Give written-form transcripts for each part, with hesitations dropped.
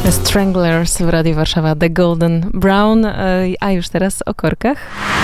Stranglers w Radiu Warszawa, The Golden Brown, a już teraz o korkach.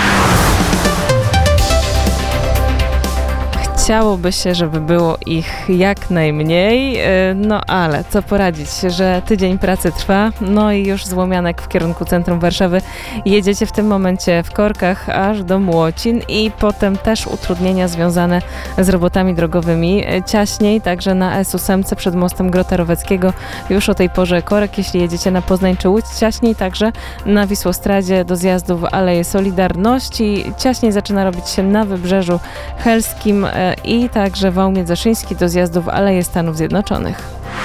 Chciałoby się, żeby było ich jak najmniej, no ale co poradzić, że tydzień pracy trwa, no i już z Łomianek w kierunku centrum Warszawy jedziecie w tym momencie w korkach aż do Młocin i potem też utrudnienia związane z robotami drogowymi. Ciaśniej także na S8 przed mostem Grota Roweckiego już o tej porze korek, jeśli jedziecie na Poznań czy Łódź. Ciaśniej także na Wisłostradzie do zjazdu w Aleję Solidarności. Ciaśniej zaczyna robić się na Wybrzeżu Helskim i także wał Międzyszyński do zjazdu w Aleję Stanów Zjednoczonych.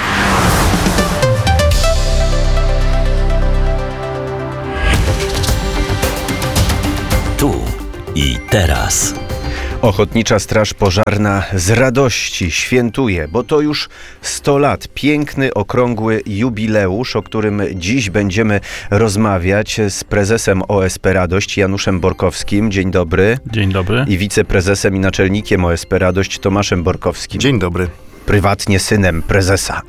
Tu i teraz. Ochotnicza Straż Pożarna z radości świętuje, bo to już 100 lat. Piękny, okrągły jubileusz, o którym dziś będziemy rozmawiać z prezesem OSP Radość, Januszem Borkowskim. Dzień dobry. Dzień dobry. I wiceprezesem i naczelnikiem OSP Radość, Tomaszem Borkowskim. Dzień dobry. Prywatnie synem prezesa.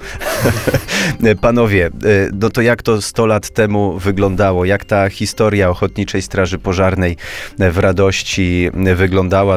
Panowie, no to jak to 100 lat temu wyglądało? Jak ta historia Ochotniczej Straży Pożarnej w Radości wyglądała?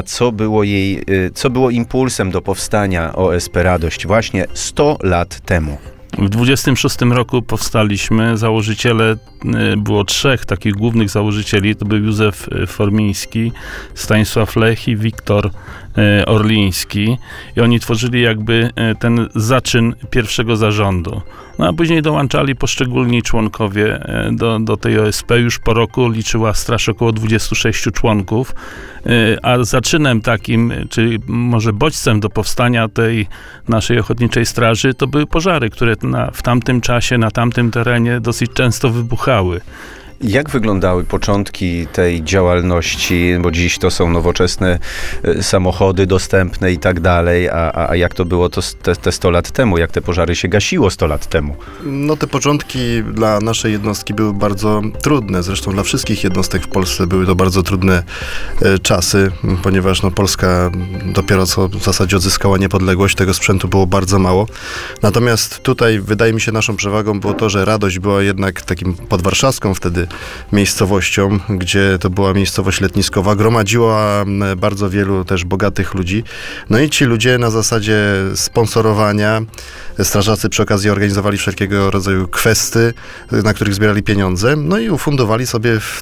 Co było impulsem do powstania OSP Radość właśnie 100 lat temu? W 26 roku powstaliśmy. Założyciele, było 3 takich głównych założycieli. To był Józef Formiński, Stanisław Lech i Wiktor Orliński. I oni tworzyli jakby ten zaczyn pierwszego zarządu. No a później dołączali poszczególni członkowie do tej OSP. Już po roku liczyła straż około 26 członków. A zaczynem takim, czy może bodźcem do powstania tej naszej Ochotniczej Straży, to były pożary, które w tamtym czasie, na tamtym terenie dosyć często wybuchały. Jak wyglądały początki tej działalności, bo dziś to są nowoczesne samochody dostępne i tak dalej, a jak to było te 100 lat temu, jak te pożary się gasiło 100 lat temu? No te początki dla naszej jednostki były bardzo trudne, zresztą dla wszystkich jednostek w Polsce były to bardzo trudne czasy, ponieważ Polska dopiero co w zasadzie odzyskała niepodległość, tego sprzętu było bardzo mało. Natomiast tutaj wydaje mi się naszą przewagą było to, że Radość była jednak takim podwarszawską wtedy miejscowością, gdzie to była miejscowość letniskowa, gromadziła bardzo wielu też bogatych ludzi. No i ci ludzie na zasadzie sponsorowania, strażacy przy okazji organizowali wszelkiego rodzaju kwesty, na których zbierali pieniądze, no i ufundowali sobie w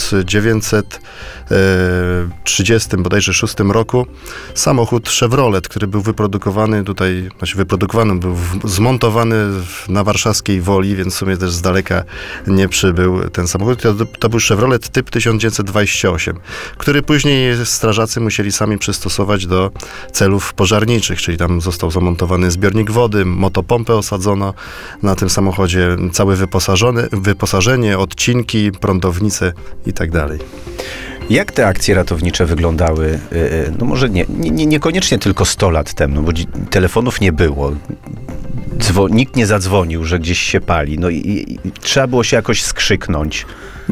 1930 bodajże 6 roku samochód Chevrolet, który był wyprodukowany tutaj, był zmontowany na warszawskiej Woli, więc w sumie też z daleka nie przybył ten samochód. To był Chevrolet typ 1928, który później strażacy musieli sami przystosować do celów pożarniczych, czyli tam został zamontowany zbiornik wody, motopompę osadzono na tym samochodzie, całe wyposażenie, odcinki, prądownice i tak dalej. Jak te akcje ratownicze wyglądały, no może niekoniecznie tylko 100 lat temu, bo telefonów nie było, nikt nie zadzwonił, że gdzieś się pali, no i trzeba było się jakoś skrzyknąć.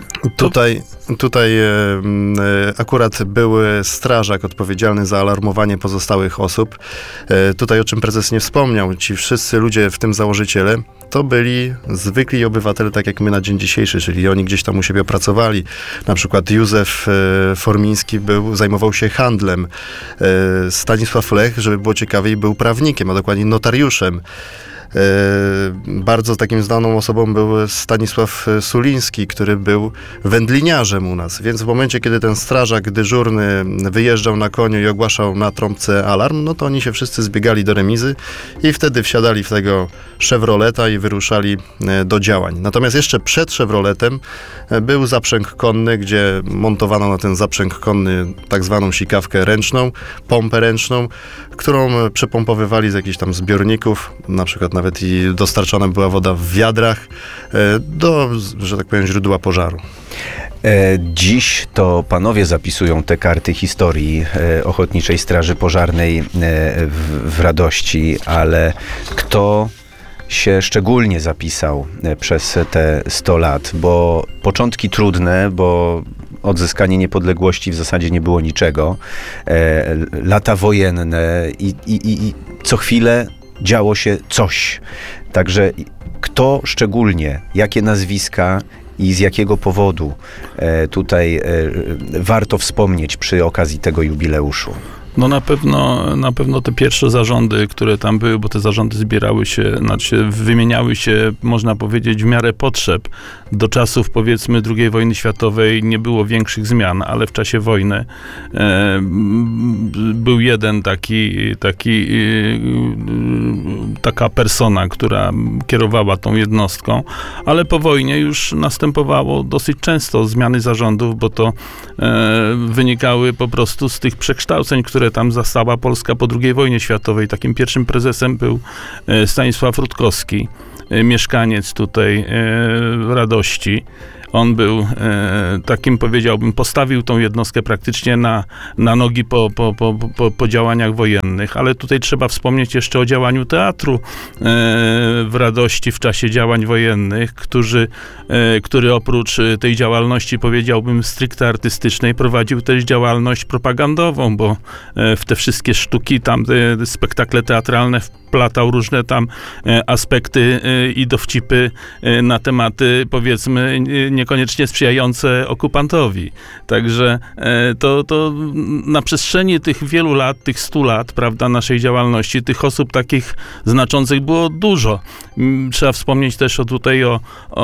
Tutaj akurat był strażak odpowiedzialny za alarmowanie pozostałych osób. Tutaj, o czym prezes nie wspomniał, ci wszyscy ludzie, w tym założyciele, to byli zwykli obywatele, tak jak my na dzień dzisiejszy, czyli oni gdzieś tam u siebie pracowali. Na przykład Józef Formiński zajmował się handlem. Stanisław Lech, żeby było ciekawiej, był prawnikiem, a dokładnie notariuszem. Bardzo takim znaną osobą był Stanisław Suliński, który był wędliniarzem u nas, więc w momencie, kiedy ten strażak dyżurny wyjeżdżał na koniu i ogłaszał na trąbce alarm, no to oni się wszyscy zbiegali do remizy i wtedy wsiadali w tego Chevroleta i wyruszali do działań. Natomiast jeszcze przed Chevroletem był zaprzęg konny, gdzie montowano na ten zaprzęg konny tak zwaną sikawkę ręczną, pompę ręczną, którą przepompowywali z jakichś tam zbiorników, na przykład nawet i dostarczana była woda w wiadrach do, że tak powiem, źródła pożaru. Dziś to panowie zapisują te karty historii Ochotniczej Straży Pożarnej w Radości, ale kto się szczególnie zapisał przez te 100 lat, bo początki trudne, bo odzyskanie niepodległości w zasadzie nie było niczego, lata wojenne i co chwilę działo się coś. Także kto szczególnie, jakie nazwiska i z jakiego powodu tutaj warto wspomnieć przy okazji tego jubileuszu? No na pewno te pierwsze zarządy, które tam były, bo te zarządy zbierały się, wymieniały się, można powiedzieć, w miarę potrzeb. Do czasów, powiedzmy, II wojny światowej nie było większych zmian, ale w czasie wojny był jeden taka persona, która kierowała tą jednostką, ale po wojnie już następowało dosyć często zmiany zarządów, bo to wynikały po prostu z tych przekształceń, które tam zastała Polska po II wojnie światowej. Takim pierwszym prezesem był Stanisław Rutkowski, mieszkaniec tutaj Radości. On był takim, powiedziałbym, postawił tą jednostkę praktycznie na nogi po działaniach wojennych, ale tutaj trzeba wspomnieć jeszcze o działaniu teatru w Radości w czasie działań wojennych, który oprócz tej działalności, powiedziałbym, stricte artystycznej, prowadził też działalność propagandową, bo w te wszystkie sztuki, tam te spektakle teatralne wplatał różne tam aspekty i dowcipy na tematy, powiedzmy, niekoniecznie sprzyjające okupantowi. Także to na przestrzeni tych wielu lat, tych 100 lat, prawda, naszej działalności, tych osób takich znaczących było dużo. Trzeba wspomnieć też tutaj o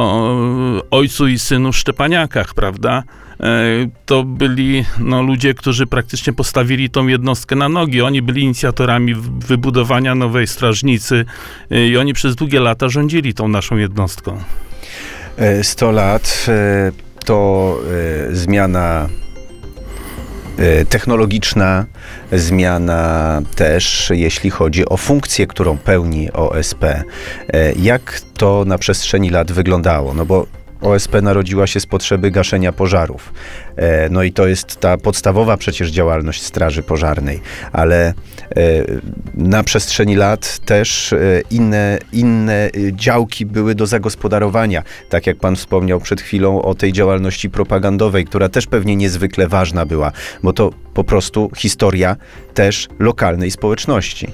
ojcu i synu Szczepaniakach, prawda? To byli ludzie, którzy praktycznie postawili tą jednostkę na nogi. Oni byli inicjatorami wybudowania nowej strażnicy i oni przez długie lata rządzili tą naszą jednostką. 100 lat to zmiana technologiczna, zmiana też, jeśli chodzi o funkcję, którą pełni OSP. Jak to na przestrzeni lat wyglądało? No bo OSP narodziła się z potrzeby gaszenia pożarów. No i to jest ta podstawowa przecież działalność Straży Pożarnej, ale na przestrzeni lat też inne działki były do zagospodarowania. Tak jak pan wspomniał przed chwilą o tej działalności propagandowej, która też pewnie niezwykle ważna była, bo to po prostu historia też lokalnej społeczności.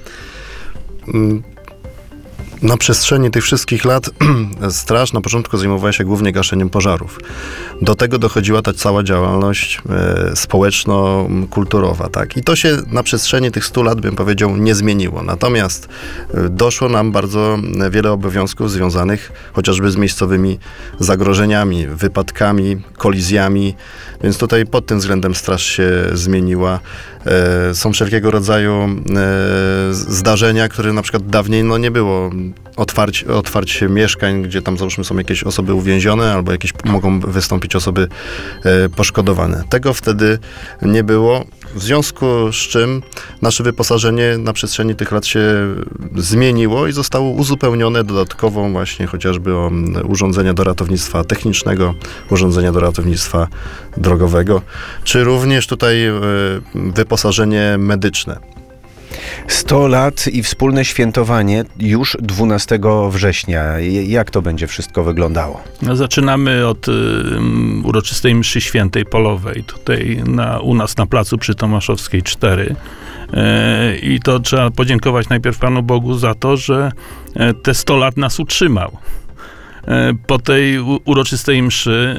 Na przestrzeni tych wszystkich lat straż na początku zajmowała się głównie gaszeniem pożarów. Do tego dochodziła ta cała działalność społeczno-kulturowa, tak. I to się na przestrzeni tych 100 lat, bym powiedział, nie zmieniło. Natomiast doszło nam bardzo wiele obowiązków związanych chociażby z miejscowymi zagrożeniami, wypadkami, kolizjami, więc tutaj pod tym względem straż się zmieniła. Są wszelkiego rodzaju zdarzenia, które na przykład dawniej nie było. Otwarcie mieszkań, gdzie tam załóżmy są jakieś osoby uwięzione albo jakieś mogą wystąpić osoby poszkodowane. Tego wtedy nie było, w związku z czym nasze wyposażenie na przestrzeni tych lat się zmieniło i zostało uzupełnione dodatkową właśnie chociażby o urządzenia do ratownictwa technicznego, urządzenia do ratownictwa drogowego, czy również tutaj wyposażenie medyczne. 100 lat i wspólne świętowanie już 12 września. Jak to będzie wszystko wyglądało? Zaczynamy od uroczystej mszy świętej polowej, tutaj u nas na placu przy Tomaszowskiej 4. I to trzeba podziękować najpierw Panu Bogu za to, że te 100 lat nas utrzymał. Po tej uroczystej mszy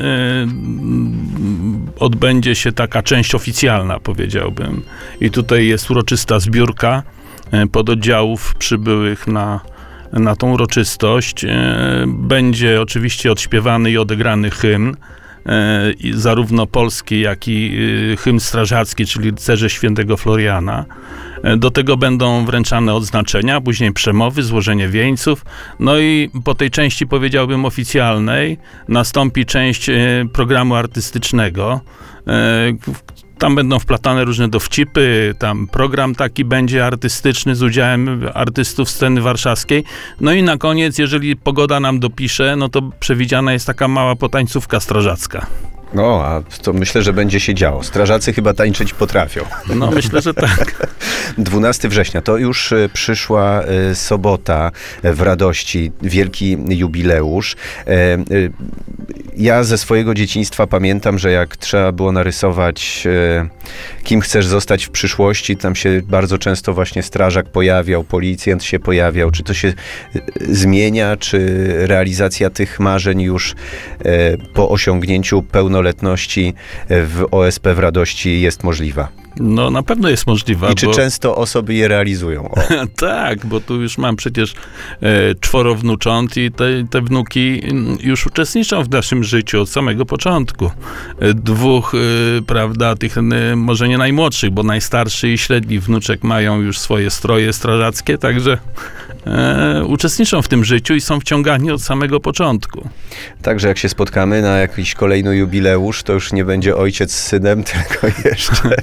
odbędzie się taka część oficjalna, powiedziałbym. I tutaj jest uroczysta zbiórka pododdziałów przybyłych na tą uroczystość. Będzie oczywiście odśpiewany i odegrany hymn, zarówno polski, jak i hymn strażacki, czyli Rycerze Świętego Floriana. Do tego będą wręczane odznaczenia, później przemowy, złożenie wieńców. No i po tej części, powiedziałbym, oficjalnej nastąpi część programu artystycznego. Tam będą wplatane różne dowcipy, tam program taki będzie artystyczny z udziałem artystów sceny warszawskiej. No i na koniec, jeżeli pogoda nam dopisze, no to przewidziana jest taka mała potańcówka strażacka. No, a to myślę, że będzie się działo. Strażacy chyba tańczyć potrafią. No, myślę, że tak. 12 września, to już przyszła sobota w Radości, wielki jubileusz. Ja ze swojego dzieciństwa pamiętam, że jak trzeba było narysować, kim chcesz zostać w przyszłości, tam się bardzo często właśnie strażak pojawiał, policjant się pojawiał. Czy to się zmienia, czy realizacja tych marzeń już po osiągnięciu pełnoletności w OSP w Radości jest możliwa? No na pewno jest możliwa. I czy często osoby je realizują? O. Tak, bo tu już mam przecież 4 wnucząt i te wnuki już uczestniczą w naszym życiu od samego początku. 2, prawda, tych może nie najmłodszych, bo najstarszy i średni wnuczek mają już swoje stroje strażackie, także uczestniczą w tym życiu i są wciągani od samego początku. Także jak się spotkamy na jakiś kolejny jubileusz, to już nie będzie ojciec z synem, tylko jeszcze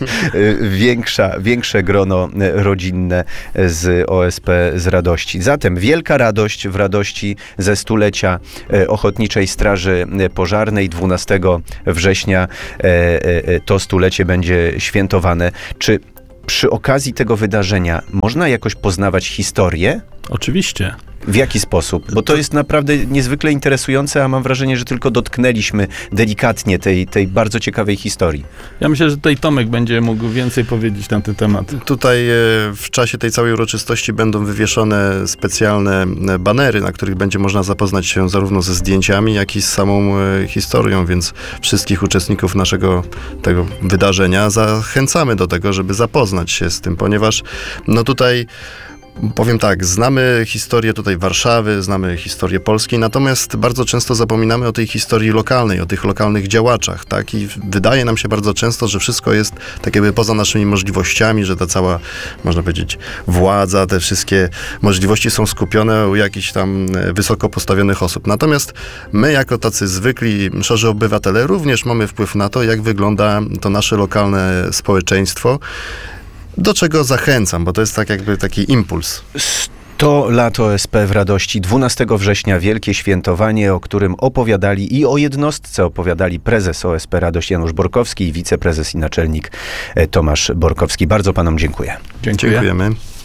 większe grono rodzinne z OSP z Radości. Zatem wielka radość w Radości ze 100-lecia Ochotniczej Straży Pożarnej. 12 września to 100-lecie będzie świętowane. Czy przy okazji tego wydarzenia można jakoś poznawać historię? Oczywiście. W jaki sposób? Bo to jest naprawdę niezwykle interesujące, a mam wrażenie, że tylko dotknęliśmy delikatnie tej bardzo ciekawej historii. Ja myślę, że tutaj Tomek będzie mógł więcej powiedzieć na ten temat. Tutaj w czasie tej całej uroczystości będą wywieszone specjalne banery, na których będzie można zapoznać się zarówno ze zdjęciami, jak i z samą historią, więc wszystkich uczestników naszego tego wydarzenia zachęcamy do tego, żeby zapoznać się z tym, ponieważ no tutaj powiem tak, znamy historię tutaj Warszawy, znamy historię Polski, natomiast bardzo często zapominamy o tej historii lokalnej, o tych lokalnych działaczach, tak? I wydaje nam się bardzo często, że wszystko jest tak jakby poza naszymi możliwościami, że ta cała, można powiedzieć, władza, te wszystkie możliwości są skupione u jakichś tam wysoko postawionych osób. Natomiast my, jako tacy zwykli, szarzy obywatele, również mamy wpływ na to, jak wygląda to nasze lokalne społeczeństwo, do czego zachęcam, bo to jest tak jakby taki impuls. 100 lat OSP w Radości, 12 września wielkie świętowanie, o którym opowiadali i o jednostce opowiadali prezes OSP Radość Janusz Borkowski i wiceprezes i naczelnik Tomasz Borkowski. Bardzo panom dziękuję. Dziękuję. Dziękujemy.